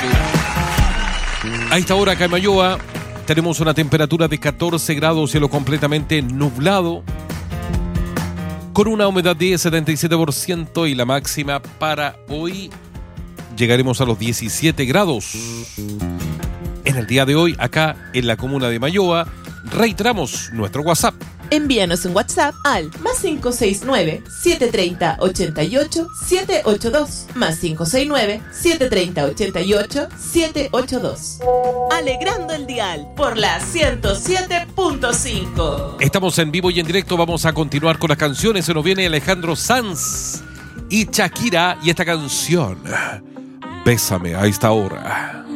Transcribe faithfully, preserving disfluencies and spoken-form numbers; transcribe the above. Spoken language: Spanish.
A esta hora acá en Mayoa tenemos una temperatura de catorce grados, cielo completamente nublado, con una humedad de setenta y siete por ciento, y la máxima para hoy llegaremos a los diecisiete grados. En el día de hoy, acá en la comuna de Mayoa, reiteramos nuestro WhatsApp. Envíanos un WhatsApp al más cinco seis nueve, siete tres cero, ocho ocho, siete ocho dos, más cinco seis nueve, siete tres cero, ocho ocho, siete ocho dos. Alegrando el dial por la ciento siete punto cinco. Estamos en vivo y en directo, vamos a continuar con las canciones. Se nos viene Alejandro Sanz y Shakira y esta canción, Bésame a esta hora.